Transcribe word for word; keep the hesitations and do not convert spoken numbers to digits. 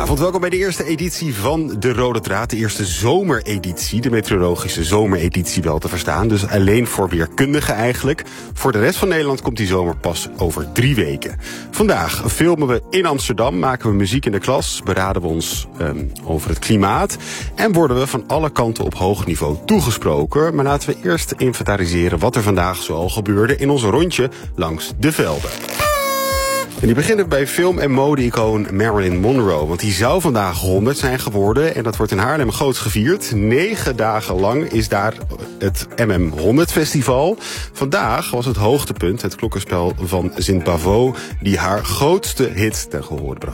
Goedenavond, welkom bij de eerste editie van De Rode Draad. De eerste zomereditie, de meteorologische zomereditie wel te verstaan. Dus alleen voor weerkundigen eigenlijk. Voor de rest van Nederland komt die zomer pas over drie weken. Vandaag filmen we in Amsterdam, maken we muziek in de klas, beraden we ons um, over het klimaat en worden we van alle kanten op hoog niveau toegesproken. Maar laten we eerst inventariseren wat er vandaag zoal gebeurde in ons rondje langs de velden. En die beginnen bij film- en mode-icoon Marilyn Monroe. Want die zou vandaag honderd zijn geworden. En dat wordt in Haarlem groots gevierd. Negen dagen lang is daar het M M honderd Festival. Vandaag was het hoogtepunt het klokkenspel van Sint Bavo, die haar grootste hit ten gehore bracht.